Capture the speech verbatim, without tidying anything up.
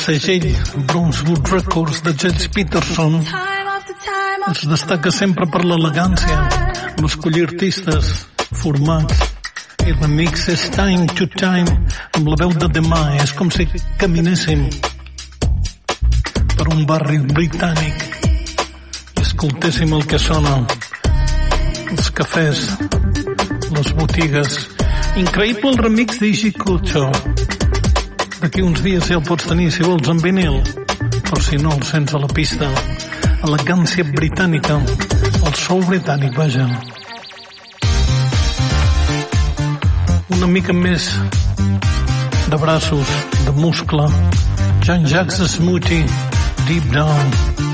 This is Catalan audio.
segell Brunswood Records de Giles Peterson es destaca sempre per l'elegància, l'escollir artistes, formats i remixes time to time amb la veu de demà. És com si caminéssim per un barri britànic i escoltéssim el que sona, els cafès, les botigues. Increïble el remix d'Easy Culture. D'aquí uns dies ja el pots tenir si vols en vinil, però si no el sents a la pista. Elegància britànica, el soul britànic, vaja. Una mica més de braços, de muscle. Jean-Jacques Smoothie, Deep Down.